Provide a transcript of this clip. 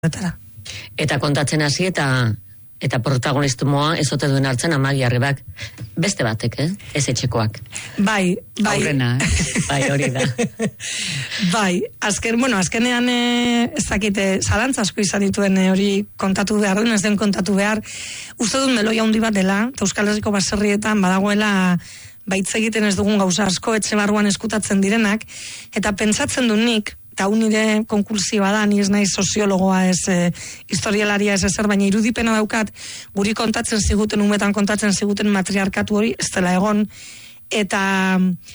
Eta kontatzen hasi eta protagonismoa ez ote duen hartzen Amagi Arrebak beste batek, ez etxekoak. Bai. Aurrena, bai, hori da. Bai, azkenean ez dakite, zalantza asko izan dituen hori kontatu behar duen, ez den kontatu behar, uste dut meloia handi bat dela, eta Euskal Herriko baserrietan badagoela baitz egiten ez dugun gauza asko etxe barruan eskutatzen direnak, eta pentsatzen du nik, eta nire konkursioa da, ni ez naiz soziologoa, ez historialaria, ez ezer, baina irudipena daukat, guri kontatzen ziguten, umetan kontatzen ziguten matriarkatu hori, ez dela egon, eta